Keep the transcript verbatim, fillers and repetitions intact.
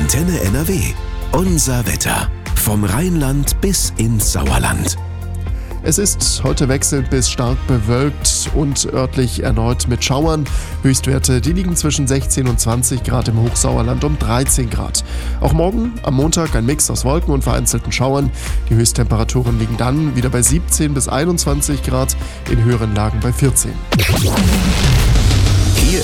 Antenne N R W. Unser Wetter. Vom Rheinland bis ins Sauerland. Es ist heute wechselnd bis stark bewölkt und örtlich erneut mit Schauern. Höchstwerte, die liegen zwischen sechzehn und zwanzig Grad, im Hochsauerland um dreizehn Grad. Auch morgen am Montag ein Mix aus Wolken und vereinzelten Schauern. Die Höchsttemperaturen liegen dann wieder bei siebzehn bis einundzwanzig Grad, in höheren Lagen bei vierzehn.